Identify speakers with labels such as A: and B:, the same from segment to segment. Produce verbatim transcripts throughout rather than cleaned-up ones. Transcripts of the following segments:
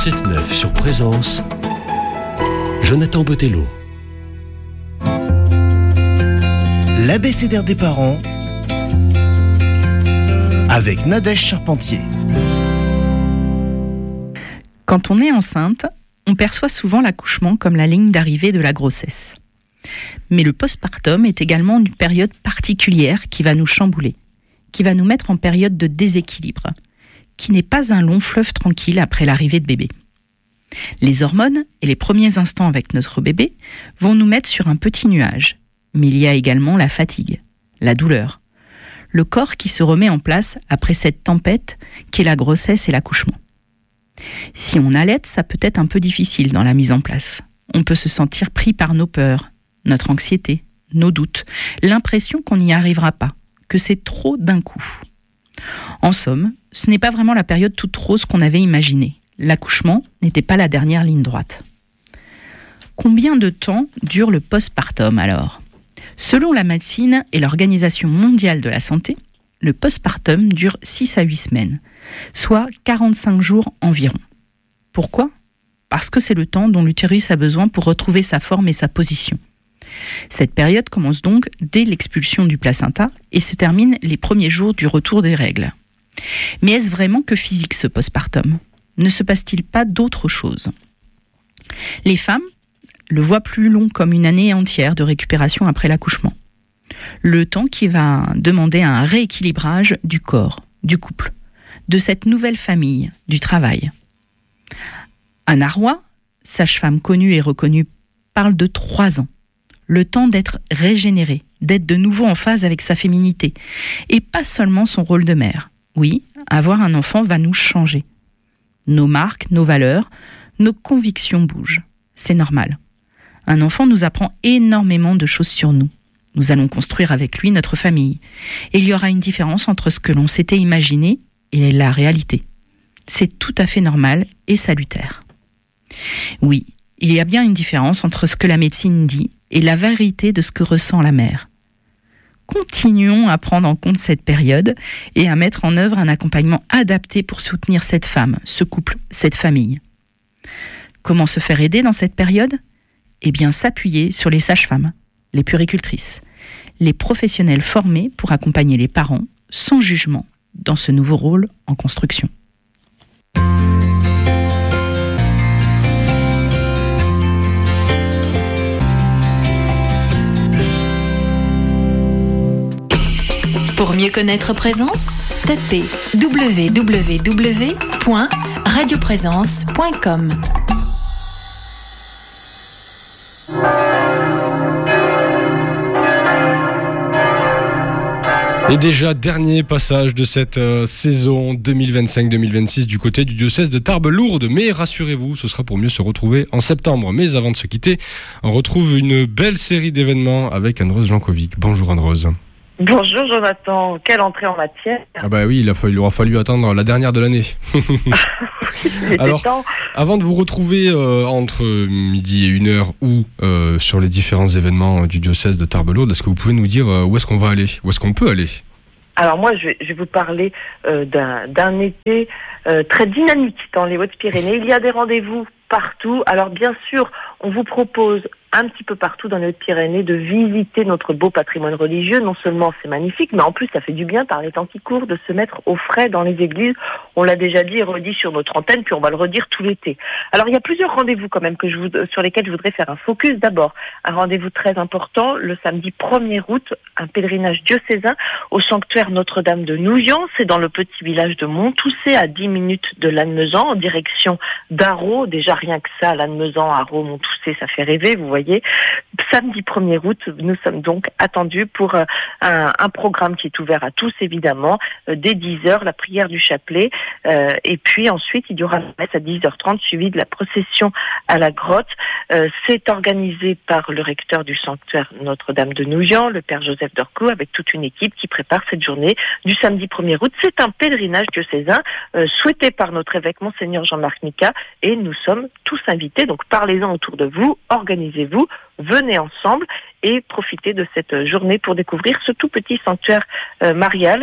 A: sept neuf sur Présence, Jonathan Botello.
B: L'abécédaire des parents avec Nadège Charpentier.
C: Quand on est enceinte, on perçoit souvent l'accouchement comme la ligne d'arrivée de la grossesse. Mais le postpartum est également une période particulière qui va nous chambouler, qui va nous mettre en période de déséquilibre, qui n'est pas un long fleuve tranquille après l'arrivée de bébé. Les hormones et les premiers instants avec notre bébé vont nous mettre sur un petit nuage, mais il y a également la fatigue, la douleur, le corps qui se remet en place après cette tempête qu'est la grossesse et l'accouchement. Si on allaite, ça peut être un peu difficile dans la mise en place. On peut se sentir pris par nos peurs, notre anxiété, nos doutes, l'impression qu'on n'y arrivera pas, que c'est trop d'un coup. En somme, ce n'est pas vraiment la période toute rose qu'on avait imaginée. L'accouchement n'était pas la dernière ligne droite. Combien de temps dure le postpartum alors ? Selon la médecine et l'Organisation mondiale de la santé, le postpartum dure six à huit semaines, soit quarante-cinq jours environ. Pourquoi ? Parce que c'est le temps dont l'utérus a besoin pour retrouver sa forme et sa position. Cette période commence donc dès l'expulsion du placenta et se termine les premiers jours du retour des règles. Mais est-ce vraiment que physique ce postpartum ? Ne se passe-t-il pas d'autre chose ? Les femmes le voient plus long comme une année entière de récupération après l'accouchement. Le temps qui va demander un rééquilibrage du corps, du couple, de cette nouvelle famille, du travail. Anna Roy, sage-femme connue et reconnue, parle de trois ans. Le temps d'être régénéré, d'être de nouveau en phase avec sa féminité, et pas seulement son rôle de mère. Oui, avoir un enfant va nous changer. Nos marques, nos valeurs, nos convictions bougent. C'est normal. Un enfant nous apprend énormément de choses sur nous. Nous allons construire avec lui notre famille. Et il y aura une différence entre ce que l'on s'était imaginé et la réalité. C'est tout à fait normal et salutaire. Oui, il y a bien une différence entre ce que la médecine dit et la vérité de ce que ressent la mère. Continuons à prendre en compte cette période et à mettre en œuvre un accompagnement adapté pour soutenir cette femme, ce couple, cette famille. Comment se faire aider dans cette période ? Eh bien, s'appuyer sur les sages-femmes, les puéricultrices, les professionnels formés pour accompagner les parents sans jugement dans ce nouveau rôle en construction.
D: Pour mieux connaître Présence, tapez w w w point radio présence point com.
E: Et déjà, dernier passage de cette euh, saison deux mille vingt-cinq deux mille vingt-six du côté du diocèse de Tarbes-Lourdes. Mais rassurez-vous, ce sera pour mieux se retrouver en septembre. Mais avant de se quitter, on retrouve une belle série d'événements avec Anne-Rose Jankovic. Bonjour Anne-Rose.
F: Bonjour Jonathan, quelle entrée en matière.
E: Ah bah oui, il, a fallu, il aura fallu attendre la dernière de l'année. Alors, avant de vous retrouver euh, entre midi et une heure ou euh, sur les différents événements du diocèse de Tarbes-Lourdes, est-ce que vous pouvez nous dire euh, où est-ce qu'on va aller, où est-ce qu'on peut aller ?
F: Alors moi, je vais, je vais vous parler euh, d'un, d'un été euh, très dynamique dans les Hautes-Pyrénées. Il y a des rendez-vous partout. Alors bien sûr, on vous propose un petit peu partout dans les Hautes-Pyrénées de visiter notre beau patrimoine religieux. Non seulement c'est magnifique, mais en plus ça fait du bien par les temps qui courent de se mettre au frais dans les églises. On l'a déjà dit et redit sur notre antenne, puis on va le redire tout l'été. Alors il y a plusieurs rendez-vous quand même que je vous, sur lesquels je voudrais faire un focus. D'abord, un rendez-vous très important, le samedi premier août, un pèlerinage diocésain au sanctuaire Notre-Dame de Nouillan. C'est dans le petit village de Montoussé, à dix minutes de Lannemezan, en direction d'Arros. Déjà rien que ça, Lannemezan, Arros, Montoussé, ça fait rêver, vous voyez. Samedi premier août, nous sommes donc attendus pour un, un programme qui est ouvert à tous, évidemment, euh, dès dix heures, la prière du chapelet, euh, et puis ensuite il y aura la messe à dix heures trente, suivie de la procession à la grotte. Euh, c'est organisé par le recteur du sanctuaire Notre-Dame de Nouillan, le père Joseph Dorcou, avec toute une équipe qui prépare cette journée du samedi premier août. C'est un pèlerinage diocésain euh, souhaité par notre évêque Monseigneur Jean-Marc Micas, et nous sommes tous invités, donc parlez-en autour de vous, organisez-vous, venez ensemble et profitez de cette journée pour découvrir ce tout petit sanctuaire euh, marial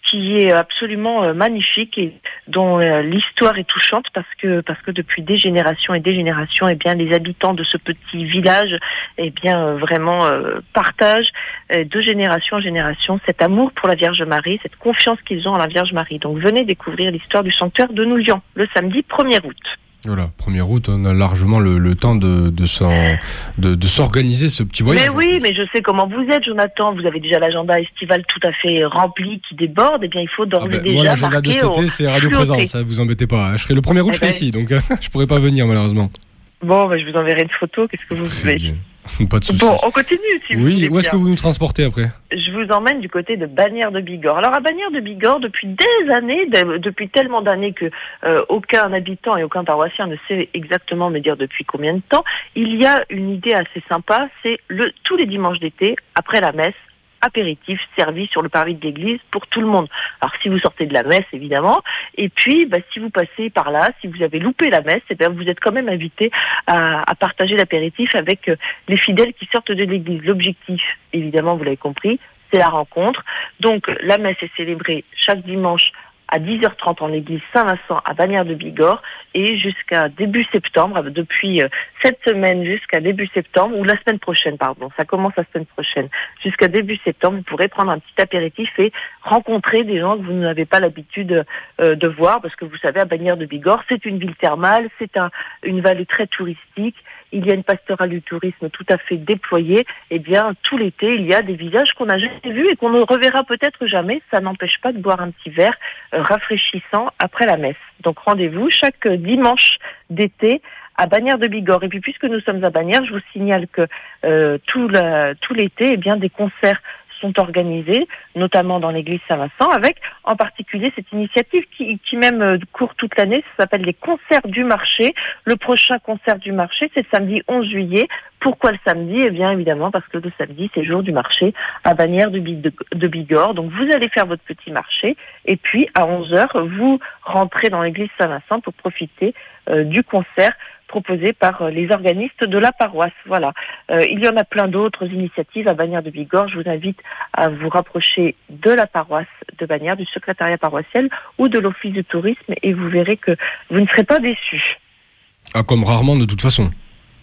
F: qui est absolument euh, magnifique et dont euh, l'histoire est touchante parce que parce que depuis des générations et des générations, eh bien les habitants de ce petit village, eh bien euh, vraiment euh, partagent euh, de génération en génération cet amour pour la Vierge Marie, cette confiance qu'ils ont en la Vierge Marie. Donc venez découvrir l'histoire du sanctuaire de Nouvian le samedi premier août.
E: Voilà, première août, on a largement le, le temps de, de, s'en, de, de s'organiser ce petit voyage.
F: Mais oui, mais je sais comment vous êtes, Jonathan. Vous avez déjà l'agenda estival tout à fait rempli, qui déborde. Eh bien, il faut d'ores
E: Ah
F: et
E: ben,
F: déjà
E: moi, l'agenda de cet été, c'est Radio Présence, ça vous embêtez pas. Je serai le premier août,
F: Eh
E: je serai
F: ben...
E: ici, donc je pourrai pas venir malheureusement.
F: Bon, ben, je vous enverrai une photo. Qu'est-ce que vous
E: Très
F: voulez
E: bien. Pas de soucis.
F: Bon, on continue si vous
E: Oui,
F: voulez
E: où est-ce
F: bien.
E: que vous nous transportez après ?
F: Je vous emmène du côté de Bagnères de Bigorre. Alors à Bagnères de Bigorre, depuis des années, de, depuis tellement d'années que euh, aucun habitant et aucun paroissien ne sait exactement me dire depuis combien de temps, il y a une idée assez sympa, c'est le tous les dimanches d'été, après la messe, apéritif servi sur le parvis de l'église pour tout le monde. Alors si vous sortez de la messe évidemment, et puis bah, si vous passez par là, si vous avez loupé la messe, eh bien, vous êtes quand même invité à, à partager l'apéritif avec euh, les fidèles qui sortent de l'église. L'objectif, évidemment, vous l'avez compris, c'est la rencontre. Donc la messe est célébrée chaque dimanche à dix heures trente en l'église Saint-Vincent à Bagnères de Bigorre et jusqu'à début septembre, depuis cette semaine jusqu'à début septembre, ou la semaine prochaine, pardon, ça commence la semaine prochaine, jusqu'à début septembre, vous pourrez prendre un petit apéritif et rencontrer des gens que vous n'avez pas l'habitude euh, de voir, parce que vous savez, à Bagnères de Bigorre, c'est une ville thermale, c'est un, une vallée très touristique, il y a une pastorale du tourisme tout à fait déployée, et bien tout l'été, il y a des visages qu'on n'a jamais vus et qu'on ne reverra peut-être jamais, ça n'empêche pas de boire un petit verre euh, rafraîchissant après la messe. Donc rendez-vous chaque dimanche d'été à Bagnères de Bigorre. Et puis puisque nous sommes à Bagnères, je vous signale que euh, tout, la, tout l'été, eh bien des concerts sont organisés, notamment dans l'église Saint-Vincent, avec en particulier cette initiative qui, qui même euh, court toute l'année, ça s'appelle les concerts du marché. Le prochain concert du marché, c'est samedi onze juillet. Pourquoi le samedi ? Eh bien évidemment parce que le samedi, c'est jour du marché à Bagnères de, de, de Bigorre. Donc vous allez faire votre petit marché et puis à onze heures, vous rentrez dans l'église Saint-Vincent pour profiter euh, du concert proposé par les organistes de la paroisse. Voilà. Euh, il y en a plein d'autres initiatives à Bagnères de Bigorre. Je vous invite à vous rapprocher de la paroisse de Bagnères, du secrétariat paroissial ou de l'office du tourisme et vous verrez que vous ne serez pas déçus.
E: Ah, comme rarement de toute façon.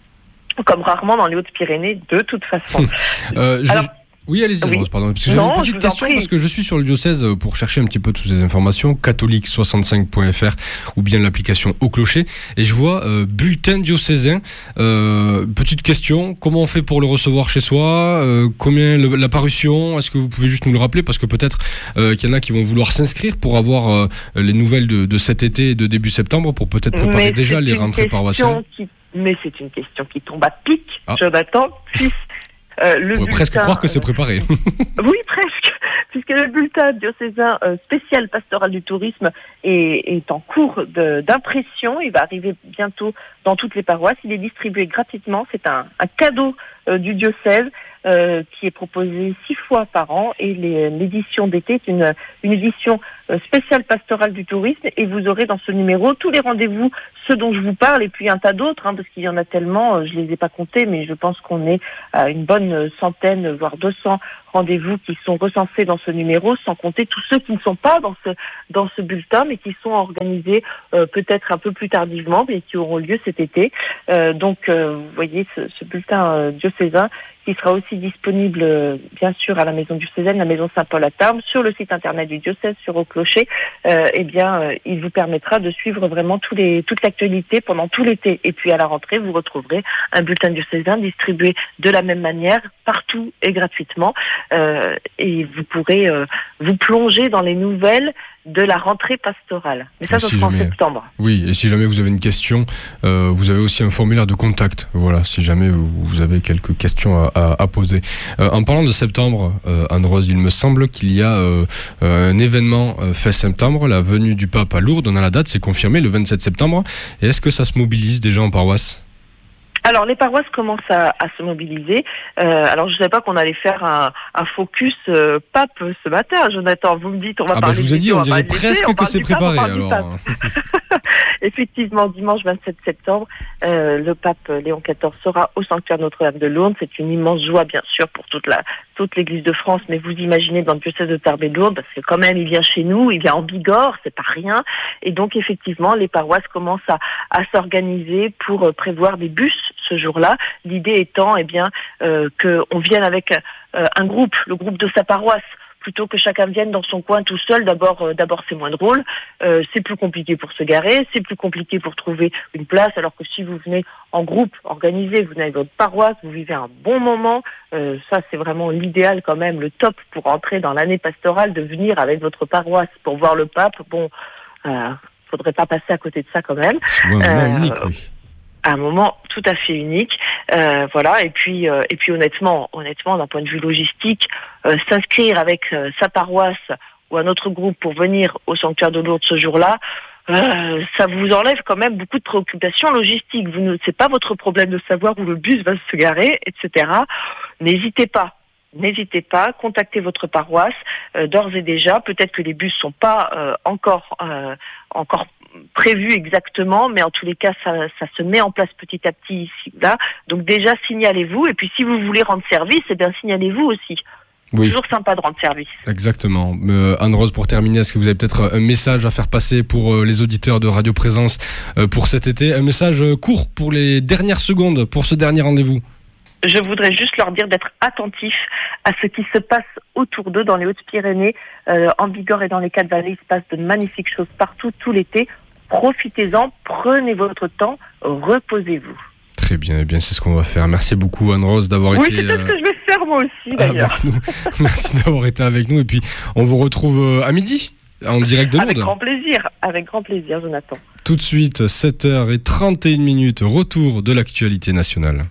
F: Comme rarement dans les Hautes-Pyrénées, de toute façon.
E: euh, je...
F: Alors,
E: Oui, allez-y,
F: oui.
E: Rose, pardon. Parce que j'avais
F: Non,
E: une petite question, parce que je suis sur le diocèse pour chercher un petit peu toutes ces informations, catholique soixante-cinq point f r ou bien l'application Au Clocher, et je vois euh, bulletin diocésain. Euh, petite question, comment on fait pour le recevoir chez soi euh, Combien le, la parution Est-ce que vous pouvez juste nous le rappeler ? Parce que peut-être euh, qu'il y en a qui vont vouloir s'inscrire pour avoir euh, les nouvelles de, de cet été et de début septembre, pour peut-être préparer
F: Mais
E: déjà les rentrées paroissiales.
F: Qui... Mais c'est une question qui tombe à pic,
E: ah.
F: Jonathan, puisque Euh, le
E: On pourrait
F: bulletin,
E: presque croire que c'est préparé.
F: Euh, oui, presque, puisque le bulletin diocésain euh, spécial pastoral du tourisme est, est en cours de, d'impression. Il va arriver bientôt dans toutes les paroisses. Il est distribué gratuitement. C'est un, un cadeau euh, du diocèse euh, qui est proposé six fois par an. Et les, l'édition d'été est une, une édition euh, spéciale pastorale du tourisme. Et vous aurez dans ce numéro tous les rendez-vous, ceux dont je vous parle, et puis un tas d'autres, hein, parce qu'il y en a tellement, euh, je les ai pas comptés, mais je pense qu'on est à une bonne centaine, voire deux cents rendez-vous qui sont recensés dans ce numéro, sans compter tous ceux qui ne sont pas dans ce dans ce bulletin, mais qui sont organisés euh, peut-être un peu plus tardivement, mais qui auront lieu cet été. Euh, donc, euh, vous voyez ce, ce bulletin euh, diocésain qui sera aussi disponible, euh, bien sûr, à la maison diocésaine, la maison Saint-Paul à Tarbes, sur le site internet du diocèse, sur Au Clocher. Euh, eh bien, euh, il vous permettra de suivre vraiment tous les, toute l'actualité pendant tout l'été. Et puis, à la rentrée, vous retrouverez un bulletin diocésain distribué de la même manière, partout et gratuitement. Euh, et vous pourrez euh, vous plonger dans les nouvelles de la rentrée pastorale. Mais ça,
E: Et
F: ce
E: si
F: sera en
E: jamais...
F: septembre.
E: Oui, et si jamais vous avez une question, euh, vous avez aussi un formulaire de contact. Voilà, si jamais vous, vous avez quelques questions à, à, à poser. Euh, en parlant de septembre, euh, Anne-Rose, il me semble qu'il y a euh, un événement euh, fait septembre, la venue du pape à Lourdes. On a la date, c'est confirmé, le vingt-sept septembre. Et est-ce que ça se mobilise déjà en paroisse ?
F: Alors, les paroisses commencent à, à se mobiliser. Euh, alors, je ne savais pas qu'on allait faire un, un focus euh, pape ce matin, Jonathan. Vous me dites, on va
E: ah
F: parler
E: bah je vous ai dit,
F: on,
E: on
F: on
E: dirait presque que c'est préparé. Alors.
F: effectivement, dimanche vingt-sept septembre, euh, le pape Léon quatorze sera au sanctuaire Notre-Dame de Lourdes. C'est une immense joie, bien sûr, pour toute la toute l'Église de France, mais vous imaginez dans le diocèse de Tarbes et de Lourdes, parce que quand même, il vient chez nous, il vient en Bigorre, c'est pas rien. Et donc, effectivement, les paroisses commencent à, à s'organiser pour euh, prévoir des bus ce jour-là. L'idée étant, eh bien, euh, qu'on vienne avec euh, un groupe, le groupe de sa paroisse, plutôt que chacun vienne dans son coin tout seul. D'abord, euh, d'abord c'est moins drôle, euh, c'est plus compliqué pour se garer, c'est plus compliqué pour trouver une place, alors que si vous venez en groupe, organisé, vous venez avec votre paroisse, vous vivez un bon moment, euh, ça c'est vraiment l'idéal quand même, le top pour entrer dans l'année pastorale, de venir avec votre paroisse pour voir le pape. Bon, euh, faudrait pas passer à côté de ça quand même.
E: C'est un moment
F: Euh,
E: unique, oui.
F: un moment tout à fait unique, euh, voilà. Et puis, euh, et puis honnêtement, honnêtement, d'un point de vue logistique, euh, s'inscrire avec euh, sa paroisse ou un autre groupe pour venir au sanctuaire de Lourdes ce jour-là, euh, ça vous enlève quand même beaucoup de préoccupations logistiques. Vous ne, c'est pas votre problème de savoir où le bus va se garer, et cetera. N'hésitez pas. N'hésitez pas, contactez votre paroisse euh, d'ores et déjà. Peut-être que les bus sont pas euh, encore euh, encore prévus exactement, mais en tous les cas, ça, ça se met en place petit à petit ici là. Donc déjà, signalez-vous. Et puis si vous voulez rendre service, eh bien signalez-vous aussi.
E: Oui.
F: Toujours sympa de rendre service.
E: Exactement. Euh, Anne-Rose, pour terminer, est-ce que vous avez peut-être un message à faire passer pour euh, les auditeurs de Radio Présence euh, pour cet été? Un message euh, court pour les dernières secondes, pour ce dernier rendez-vous.
F: Je voudrais juste leur dire d'être attentifs à ce qui se passe autour d'eux dans les Hautes-Pyrénées, euh, en Bigorre et dans les Quatre-Vallées. Il se passe de magnifiques choses partout, tout l'été. Profitez-en, prenez votre temps, reposez-vous.
E: Très bien, eh bien c'est ce qu'on va faire. Merci beaucoup Anne-Rose d'avoir
F: Oui,
E: été
F: c'est
E: euh,
F: ce que je vais faire moi aussi d'ailleurs.
E: avec nous. Merci d'avoir été avec nous et puis on vous retrouve euh, à midi en direct de Lourdes.
F: Avec grand plaisir, avec grand plaisir, Jonathan.
E: Tout de suite, sept heures trente et une minutes, retour de l'actualité nationale.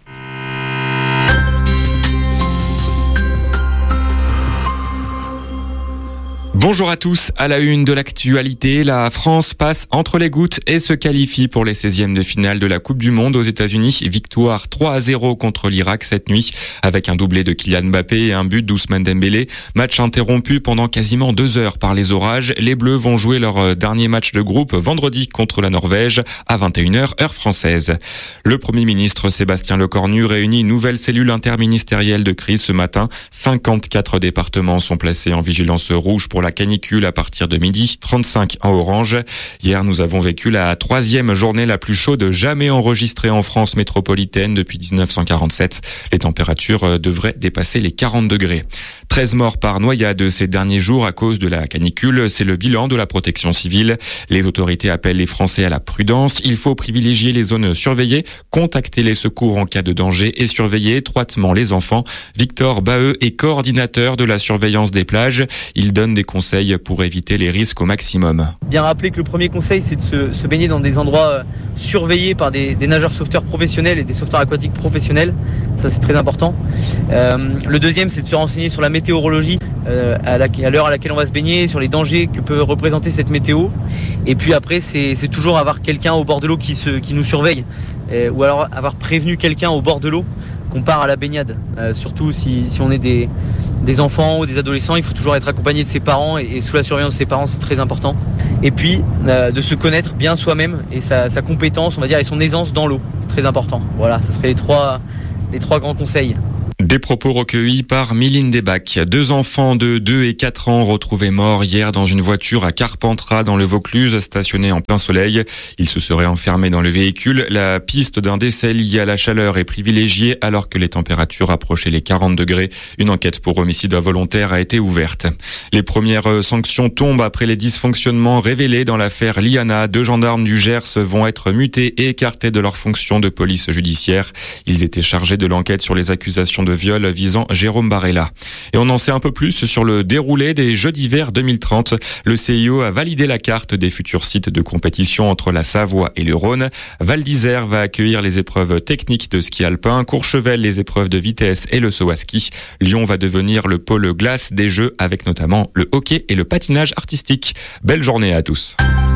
G: Bonjour à tous, à la une de l'actualité, la France passe entre les gouttes et se qualifie pour les seizièmes de finale de la Coupe du Monde aux États-Unis. Victoire trois à zéro contre l'Irak cette nuit, avec un doublé de Kylian Mbappé et un but d'Ousmane Dembélé. Match interrompu pendant quasiment deux heures par les orages. Les Bleus vont jouer leur dernier match de groupe vendredi contre la Norvège à vingt et une heures heure française. Le Premier ministre Sébastien Lecornu réunit une nouvelle cellule interministérielle de crise ce matin. cinquante-quatre départements sont placés en vigilance rouge pour la canicule à partir de midi, trente-cinq en orange. Hier, nous avons vécu la troisième journée la plus chaude jamais enregistrée en France métropolitaine depuis dix-neuf cent quarante-sept. Les températures devraient dépasser les quarante degrés. treize morts par noyade ces derniers jours à cause de la canicule. C'est le bilan de la protection civile. Les autorités appellent les Français à la prudence. Il faut privilégier les zones surveillées, contacter les secours en cas de danger et surveiller étroitement les enfants. Victor Baheux est coordinateur de la surveillance des plages. Il donne des conseils pour éviter les risques au maximum.
H: Bien rappeler que le premier conseil, c'est de se, se baigner dans des endroits surveillés par des, des nageurs sauveteurs professionnels et des sauveteurs aquatiques professionnels. Ça, c'est très important. Euh, le deuxième, c'est de se renseigner sur la météorologie, euh, à, la, à l'heure à laquelle on va se baigner, sur les dangers que peut représenter cette météo. Et puis après, c'est, c'est toujours avoir quelqu'un au bord de l'eau qui, se, qui nous surveille, euh, ou alors avoir prévenu quelqu'un au bord de l'eau qu'on part à la baignade. Euh, surtout si, si on est des, des enfants ou des adolescents, il faut toujours être accompagné de ses parents et, et sous la surveillance de ses parents, c'est très important. Et puis, euh, de se connaître bien soi-même et sa, sa compétence, on va dire, et son aisance dans l'eau. C'est très important. Voilà, ce seraient les trois, les trois grands conseils.
G: Des propos recueillis par Mylène Desbacs. Deux enfants de deux et quatre ans retrouvés morts hier dans une voiture à Carpentras dans le Vaucluse, stationnée en plein soleil. Ils se seraient enfermés dans le véhicule. La piste d'un décès lié à la chaleur est privilégiée alors que les températures approchaient les quarante degrés. Une enquête pour homicide involontaire a été ouverte. Les premières sanctions tombent après les dysfonctionnements révélés dans l'affaire Liana. Deux gendarmes du Gers vont être mutés et écartés de leurs fonctions de police judiciaire. Ils étaient chargés de l'enquête sur les accusations de viol visant Jérôme Barella. Et on en sait un peu plus sur le déroulé des Jeux d'hiver deux mille trente. Le C I O a validé la carte des futurs sites de compétition entre la Savoie et le Rhône. Val d'Isère va accueillir les épreuves techniques de ski alpin, Courchevel les épreuves de vitesse et le saut à ski. Lyon va devenir le pôle glace des Jeux avec notamment le hockey et le patinage artistique. Belle journée à tous.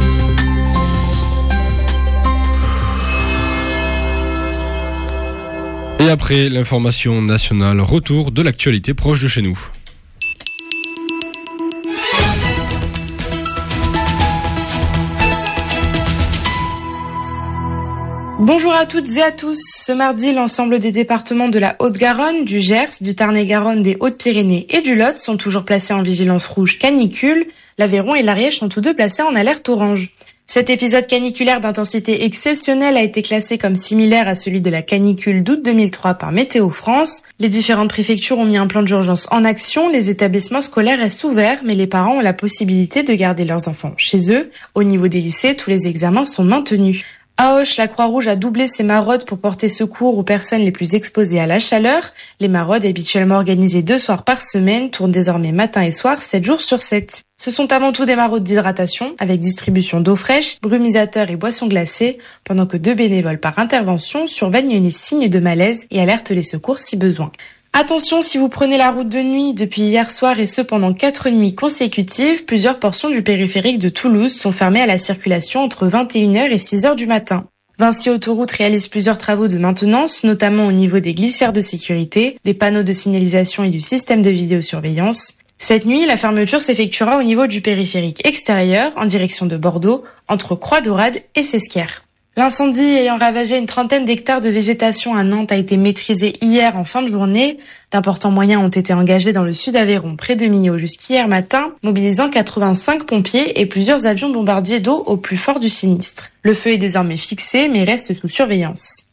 E: Et après l'information nationale, retour de l'actualité proche de chez nous.
I: Bonjour à toutes et à tous. Ce mardi, l'ensemble des départements de la Haute-Garonne, du Gers, du Tarn-et-Garonne, des Hautes-Pyrénées et du Lot sont toujours placés en vigilance rouge canicule. L'Aveyron et l'Ariège sont tous deux placés en alerte orange. Cet épisode caniculaire d'intensité exceptionnelle a été classé comme similaire à celui de la canicule d'août deux mille trois par Météo France. Les différentes préfectures ont mis un plan d'urgence en action. Les établissements scolaires restent ouverts, mais les parents ont la possibilité de garder leurs enfants chez eux. Au niveau des lycées, tous les examens sont maintenus. À Auch, la Croix-Rouge a doublé ses maraudes pour porter secours aux personnes les plus exposées à la chaleur. Les maraudes, habituellement organisées deux soirs par semaine, tournent désormais matin et soir, sept jours sur sept. Ce sont avant tout des maraudes d'hydratation, avec distribution d'eau fraîche, brumisateurs et boissons glacées, pendant que deux bénévoles par intervention surveillent les signes de malaise et alertent les secours si besoin. Attention, si vous prenez la route de nuit depuis hier soir et ce pendant quatre nuits consécutives, plusieurs portions du périphérique de Toulouse sont fermées à la circulation entre vingt et une heures et six heures du matin. Vinci Autoroute réalise plusieurs travaux de maintenance, notamment au niveau des glissières de sécurité, des panneaux de signalisation et du système de vidéosurveillance. Cette nuit, la fermeture s'effectuera au niveau du périphérique extérieur, en direction de Bordeaux, entre Croix-Daurade et Sesquières. L'incendie ayant ravagé une trentaine d'hectares de végétation à Nantes a été maîtrisé hier en fin de journée. D'importants moyens ont été engagés dans le sud Aveyron, près de Millau, jusqu'hier matin, mobilisant quatre-vingt-cinq pompiers et plusieurs avions bombardiers d'eau au plus fort du sinistre. Le feu est désormais fixé, mais reste sous surveillance.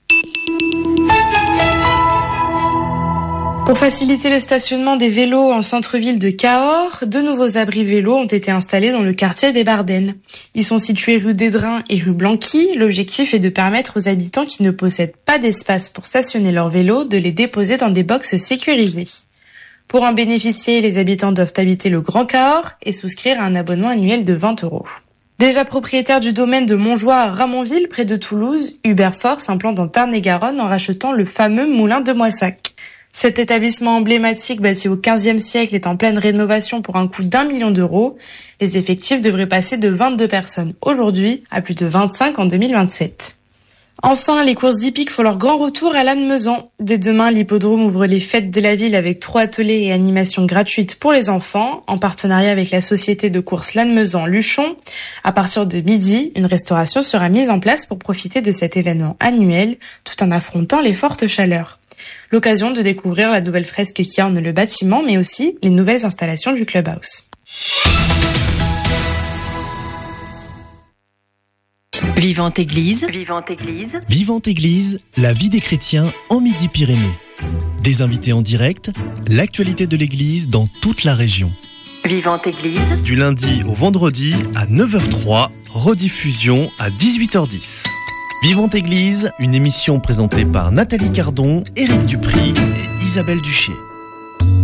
I: Pour faciliter le stationnement des vélos en centre-ville de Cahors, de nouveaux abris vélos ont été installés dans le quartier des Bardennes. Ils sont situés rue d'Édrin et rue Blanqui. L'objectif est de permettre aux habitants qui ne possèdent pas d'espace pour stationner leurs vélos de les déposer dans des boxes sécurisées. Pour en bénéficier, les habitants doivent habiter le Grand Cahors et souscrire à un abonnement annuel de vingt euros. Déjà propriétaire du domaine de Montjoie à Ramonville, près de Toulouse, Hubert Fort s'implante dans Tarn-et-Garonne en rachetant le fameux moulin de Moissac. Cet établissement emblématique bâti au quinzième siècle est en pleine rénovation pour un coût d'un million d'euros. Les effectifs devraient passer de vingt-deux personnes aujourd'hui à plus de vingt-cinq en deux mille vingt-sept. Enfin, les courses hippiques font leur grand retour à Lannemezan. Dès demain, l'hippodrome ouvre les fêtes de la ville avec trois ateliers et animations gratuites pour les enfants, en partenariat avec la société de courses Lannemezan-Luchon. À partir de midi, une restauration sera mise en place pour profiter de cet événement annuel, tout en affrontant les fortes chaleurs. L'occasion de découvrir la nouvelle fresque qui orne le bâtiment, mais aussi les nouvelles installations du clubhouse.
D: Vivante Église.
A: Vivante Église. Vivante Église, la vie des chrétiens en Midi-Pyrénées. Des invités en direct, l'actualité de l'Église dans toute la région.
J: Vivante Église.
B: Du lundi au vendredi à neuf heures trois, rediffusion à dix-huit heures dix. Vivante Église, une émission présentée par Nathalie Cardon, Éric Dupry et Isabelle Duché.